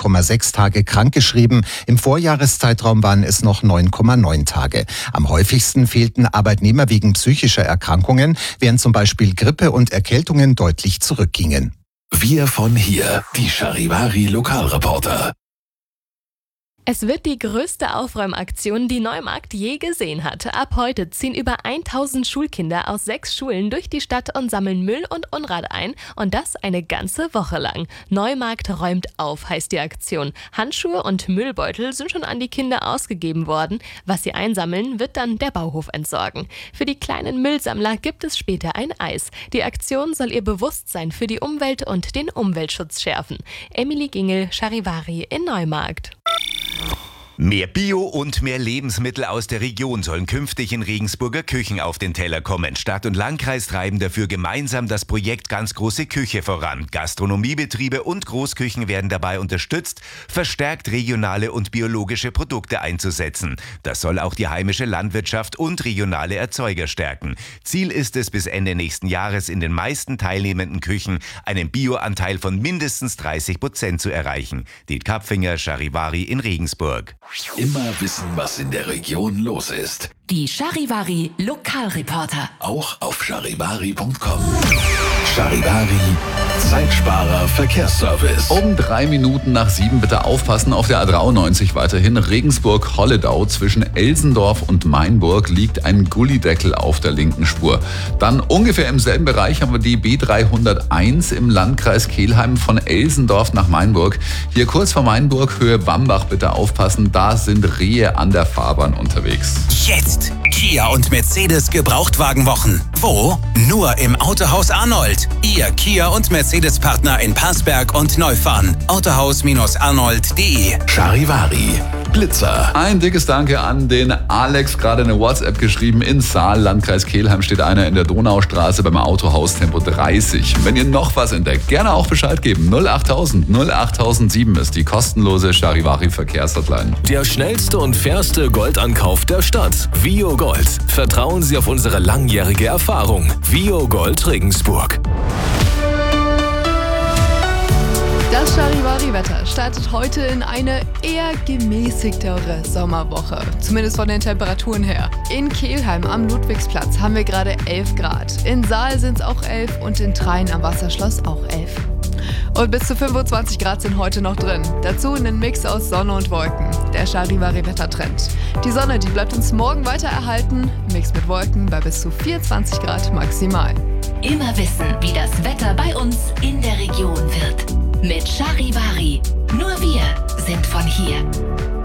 10,6 Tage krankgeschrieben. Im Vorjahreszeitraum waren es noch 9,9 Tage. Am häufigsten fehlten Arbeitnehmer wegen psychischer Erkrankungen, während zum Beispiel Grippe und Erkältungen deutlich zurückgingen. Wir von hier, die Charivari Lokalreporter. Es wird die größte Aufräumaktion, die Neumarkt je gesehen hat. Ab heute ziehen über 1000 Schulkinder aus 6 Schulen durch die Stadt und sammeln Müll und Unrat ein. Und das eine ganze Woche lang. Neumarkt räumt auf, heißt die Aktion. Handschuhe und Müllbeutel sind schon an die Kinder ausgegeben worden. Was sie einsammeln, wird dann der Bauhof entsorgen. Für die kleinen Müllsammler gibt es später ein Eis. Die Aktion soll ihr Bewusstsein für die Umwelt und den Umweltschutz schärfen. Emily Gingel, Charivari in Neumarkt. Mehr Bio und mehr Lebensmittel aus der Region sollen künftig in Regensburger Küchen auf den Teller kommen. Stadt und Landkreis treiben dafür gemeinsam das Projekt Ganz große Küche voran. Gastronomiebetriebe und Großküchen werden dabei unterstützt, verstärkt regionale und biologische Produkte einzusetzen. Das soll auch die heimische Landwirtschaft und regionale Erzeuger stärken. Ziel ist es, bis Ende nächsten Jahres in den meisten teilnehmenden Küchen einen Bioanteil von mindestens 30% zu erreichen. Diet Kapfinger, Charivari in Regensburg. Immer wissen, was in der Region los ist. Die Charivari Lokalreporter. Auch auf charivari.com. Charivari, Zeitsparer Verkehrsservice. Um 7:03 bitte aufpassen auf der A93 weiterhin. Regensburg-Holledau zwischen Elsendorf und Mainburg liegt ein Gullideckel auf der linken Spur. Dann ungefähr im selben Bereich haben wir die B301 im Landkreis Kelheim von Elsendorf nach Mainburg. Hier kurz vor Mainburg, Höhe Bambach bitte aufpassen, da sind Rehe an der Fahrbahn unterwegs. Jetzt Kia und Mercedes Gebrauchtwagenwochen. Wo? Nur im Autohaus Arnold. Ihr Kia und Mercedes Partner in Parsberg und Neufahren. Autohaus-arnold.de. Charivari, Blitzer. Ein dickes Danke an den Alex, gerade eine WhatsApp geschrieben. In Saal, Landkreis Kelheim, steht einer in der Donaustraße beim Autohaus Tempo 30. Wenn ihr noch was entdeckt, gerne auch Bescheid geben. 08000 08007 ist die kostenlose Charivari Verkehrshotline. Der schnellste und fairste Goldankauf der Stadt. Vio Gold. Vertrauen Sie auf unsere langjährige Erfahrung. Vio Gold Regensburg. Das Charivari-Wetter startet heute in eine eher gemäßigtere Sommerwoche. Zumindest von den Temperaturen her. In Kelheim am Ludwigsplatz haben wir gerade 11 Grad. In Saal sind es auch 11 und in Train am Wasserschloss auch 11. Und bis zu 25 Grad sind heute noch drin. Dazu einen Mix aus Sonne und Wolken. Der Charivari-Wettertrend. Die Sonne, die bleibt uns morgen weiter erhalten. Mix mit Wolken bei bis zu 24 Grad maximal. Immer wissen, wie das Wetter bei uns in der Region wird. Mit Charivari. Nur wir sind von hier.